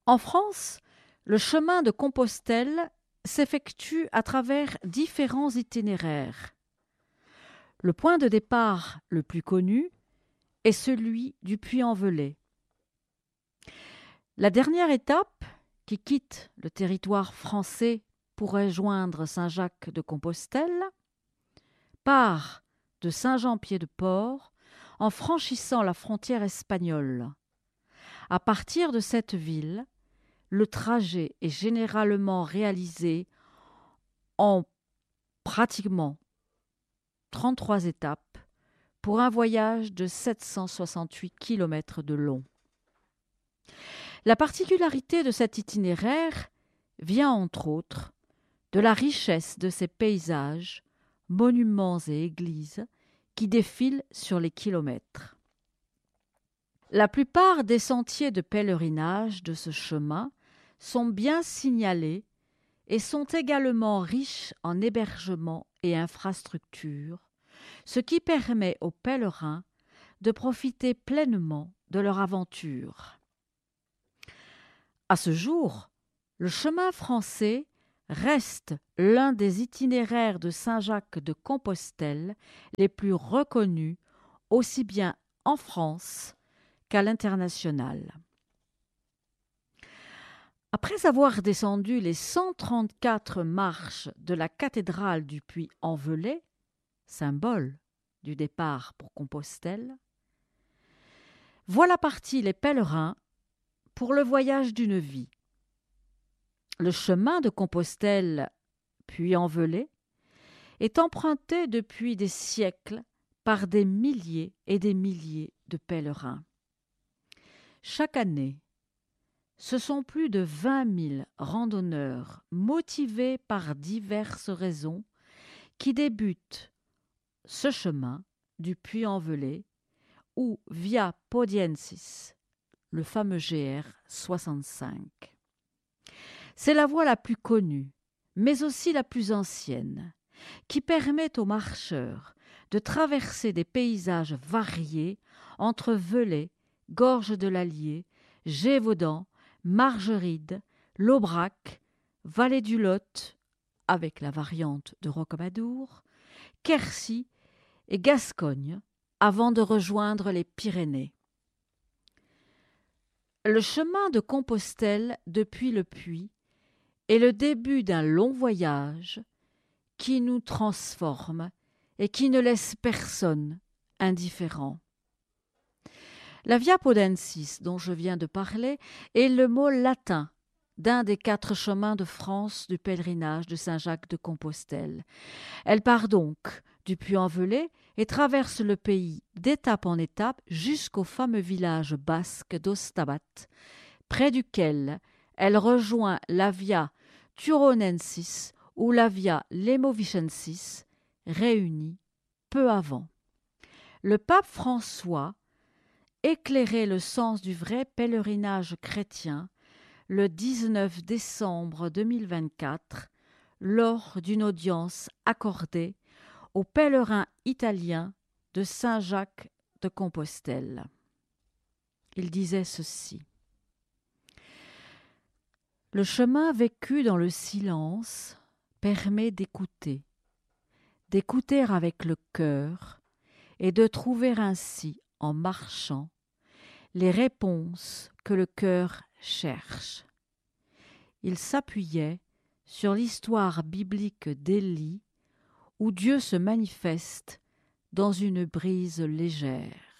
En France, le chemin de Compostelle s'effectue à travers différents itinéraires. Le point de départ le plus connu est celui du Puy-en-Velay. La dernière étape, qui quitte le territoire français pour rejoindre Saint-Jacques-de-Compostelle, part de Saint-Jean-Pied-de-Port en franchissant la frontière espagnole. À partir de cette ville, le trajet est généralement réalisé en pratiquement 33 étapes pour un voyage de 768 km de long. La particularité de cet itinéraire vient entre autres de la richesse de ses paysages, monuments et églises qui défilent sur les kilomètres. La plupart des sentiers de pèlerinage de ce chemin sont bien signalés et sont également riches en hébergements et infrastructures, ce qui permet aux pèlerins de profiter pleinement de leur aventure. À ce jour, le chemin français reste l'un des itinéraires de Saint-Jacques-de-Compostelle les plus reconnus, aussi bien en France qu'à l'international. Après avoir descendu les 134 marches de la cathédrale du Puy-en-Velay, symbole du départ pour Compostelle, voilà partis les pèlerins pour le voyage d'une vie. Le chemin de Compostelle Puy-en-Velay est emprunté depuis des siècles par des milliers et des milliers de pèlerins. Chaque année, ce sont plus de 20 000 randonneurs motivés par diverses raisons qui débutent ce chemin du Puy-en-Velay ou Via Podiensis, le fameux GR 65. C'est la voie la plus connue, mais aussi la plus ancienne, qui permet aux marcheurs de traverser des paysages variés entre Velay, Gorge de l'Allier, Gévaudan, Margeride, l'Aubrac, Vallée du Lot, avec la variante de Rocamadour, Quercy et Gascogne, avant de rejoindre les Pyrénées. Le chemin de Compostelle depuis le Puy est le début d'un long voyage qui nous transforme et qui ne laisse personne indifférent. La Via Podiensis, dont je viens de parler, est le mot latin d'un des 4 chemins de France du pèlerinage de Saint-Jacques-de-Compostelle. Elle part donc du Puy-en-Velay et traverse le pays d'étape en étape jusqu'au fameux village basque d'Ostabat, près duquel elle rejoint la Via Turonensis ou la Via Lemovicensis, réunies peu avant. Le pape François éclairait le sens du vrai pèlerinage chrétien le 19 décembre 2024 lors d'une audience accordée aux pèlerins italiens de Saint-Jacques de Compostelle. Il disait ceci: le chemin vécu dans le silence permet d'écouter avec le cœur et de trouver ainsi, en marchant, les réponses que le cœur cherche. Il s'appuyait sur l'histoire biblique d'Élie, où Dieu se manifeste dans une brise légère.